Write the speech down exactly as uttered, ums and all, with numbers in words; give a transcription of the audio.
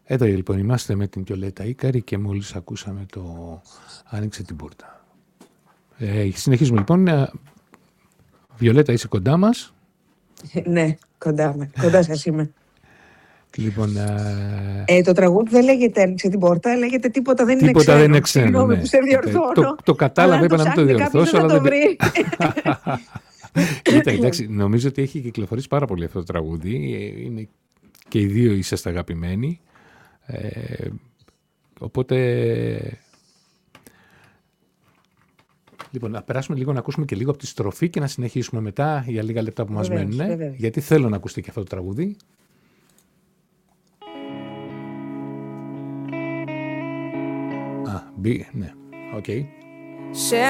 Εδώ λοιπόν είμαστε με την Βιολέτα Ίκαρη και μόλις ακούσαμε το «Άνοιξε την πόρτα». Ε, συνεχίζουμε λοιπόν. Βιολέτα, είσαι κοντά μας? Ναι, κοντά με. Κοντά σας είμαι. Λοιπόν, ε... Ε, το τραγούδι δεν λέγεται «Άνοιξε την πόρτα», λέγεται «Τίποτα δεν τίποτα είναι ξένο». Δεν είναι ξένο. Συγγνώμη ναι. που σε διορθώνω. Το, το κατάλαβα, είπα να μην το διορθώσω. Αλλά δεν το βρει. Κοίτα, εντάξει, νομίζω ότι έχει κυκλοφορήσει πάρα πολύ αυτό το τραγούδι. Είναι και οι δύο είσαστε αγαπημένοι. Ε, οπότε... Λοιπόν, να περάσουμε λίγο να ακούσουμε και λίγο από τη στροφή και να συνεχίσουμε μετά για λίγα λεπτά που μας μένουν. Ε, γιατί θέλω να ακουστεί και αυτό το τραγούδι. Α, μπει, ναι, οκ. Okay.